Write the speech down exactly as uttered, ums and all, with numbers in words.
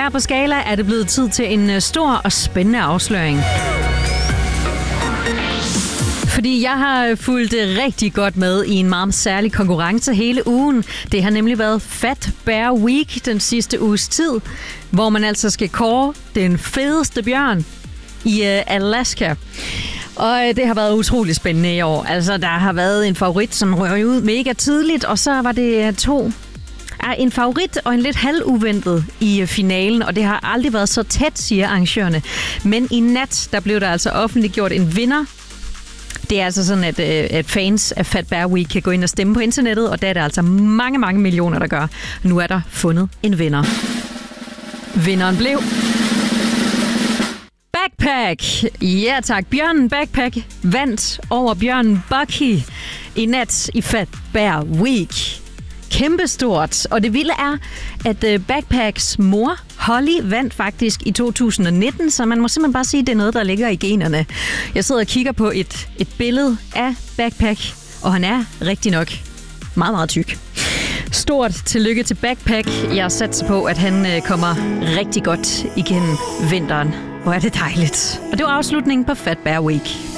her på Skala er det blevet tid til en stor og spændende afsløring. Fordi jeg har fulgt rigtig godt med i en meget særlig konkurrence hele ugen. Det har nemlig været Fat Bear Week den sidste uges tid, hvor man altså skal kåre den fedeste bjørn i Alaska. Og det har været utrolig spændende i år. Altså, der har været en favorit, som røg ud mega tidligt, og så var det to... En favorit og en lidt halvuventet i finalen, og det har aldrig været så tæt, siger arrangørerne. Men i nat, der blev der altså offentliggjort en vinder. Det er altså sådan, at, at fans af Fat Bear Week kan gå ind og stemme på internettet, og der er der altså mange, mange millioner, der gør. Nu er der fundet en vinder. Vinderen blev... Backpack! Ja tak, bjørnen Backpack vandt over bjørnen Bucky i nat i Fat Bear Week. Kæmpestort. Og det vilde er, at Backpacks mor, Holly, vandt faktisk i to tusind nitten, så man må simpelthen bare sige, at det er noget, der ligger i generne. Jeg sidder og kigger på et, et billede af Backpack, og han er rigtig nok meget, meget tyk. Stort tillykke til Backpack. Jeg satser på, at han kommer rigtig godt igennem vinteren. Hvor er det dejligt. Og det var afslutningen på Fat Bear Week.